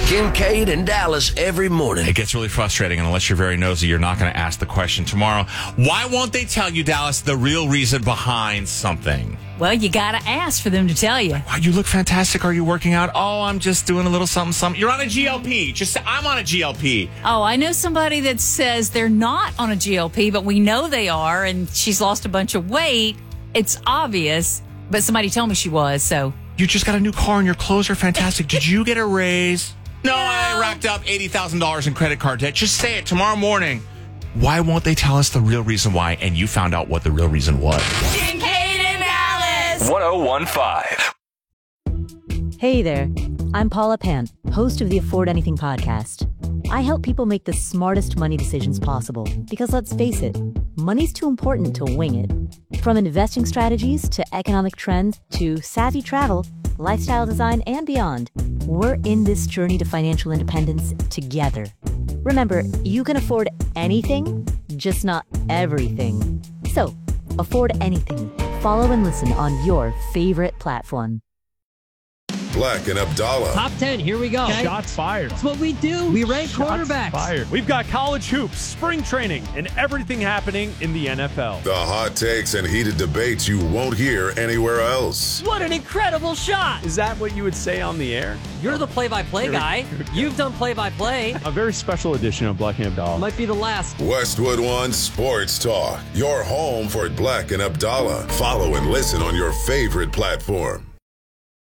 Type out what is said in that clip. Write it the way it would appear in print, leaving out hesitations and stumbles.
Kincaid and Dallas every morning. It gets really frustrating, and unless you're very nosy, you're not going to ask the question tomorrow. Why won't they tell you, Dallas, the real reason behind something? Well, you got to ask for them to tell you. Wow, you look fantastic. Are you working out? Oh, I'm just doing a little something. You're on a GLP. Just say, I'm on a GLP. Oh, I know somebody that says they're not on a GLP, but we know they are, and she's lost a bunch of weight. It's obvious, but somebody told me she was, so. You just got a new car and your clothes are fantastic. Did you get a raise? No, I racked up $80,000 in credit card debt. Just say it tomorrow morning. Why won't they tell us the real reason why? And you found out what the real reason was. Kincaid and Dallas. 1015. Hey there. I'm Paula Pant, host of the Afford Anything podcast. I help people make the smartest money decisions possible because, let's face it, money's too important to wing it. From investing strategies to economic trends to savvy travel, lifestyle design, and beyond, we're in this journey to financial independence together. Remember, you can afford anything, just not everything. So, afford anything. Follow and listen on your favorite platform. Black and Abdallah. Top 10, here we go. Okay. Shots fired. That's what we do. We rank quarterbacks. Fired. We've got college hoops, spring training, and everything happening in the NFL. The hot takes and heated debates you won't hear anywhere else. What an incredible shot. Is that what you would say on the air? You're the play-by-play guy. You've done play-by-play. A very special edition of Black and Abdallah. Might be the last. Westwood One Sports Talk. Your home for Black and Abdallah. Follow and listen on your favorite platform.